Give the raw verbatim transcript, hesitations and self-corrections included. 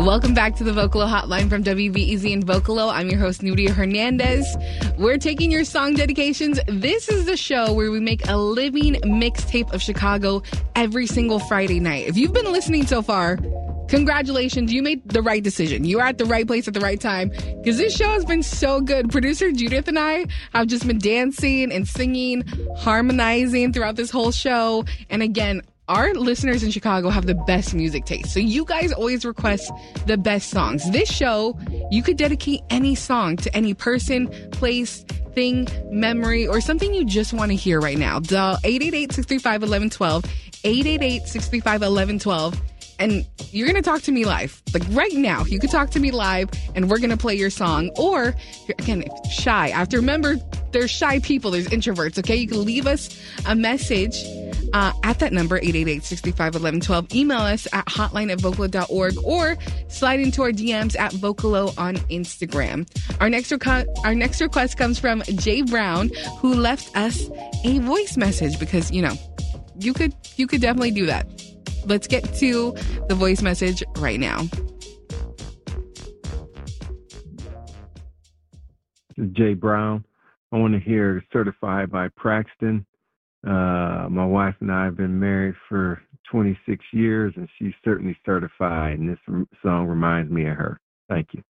Welcome back to the Vocalo Hotline from W B E Z in Vocalo. I'm your host, Nuria Hernandez. We're taking your song dedications. This is the show where we make a living mixtape of Chicago every single Friday night. If you've been listening so far, congratulations. You made the right decision. You are at the right place at the right time because this show has been so good. Producer Judith and I have just been dancing and singing, harmonizing throughout this whole show. And again, our listeners in Chicago have the best music taste. So you guys always request the best songs. This show, you could dedicate any song to any person, place, thing, memory, or something you just want to hear right now. Dial eight eight eight, six three five, one one one two, eight eight eight, six three five, one one one two. And you're going to talk to me live. Like right now, you could talk to me live and we're going to play your song. Or, again, if shy. I have to remember there's shy people, there's introverts, okay? You can leave us a message uh, at that number, eight eight eight, six three five, one one one two. Email us at hotline at vocalo dot org or slide into our D Ms at Vocalo on Instagram. Our next, reco- our next request comes from Jay Brown, who left us a voice message because, you know, you could you could definitely do that. Let's get to the voice message right now. This is Jay Brown. I want to hear Certified by Braxton. Uh, my wife and I have been married for twenty-six years, and she's certainly certified, and this song reminds me of her. Thank you.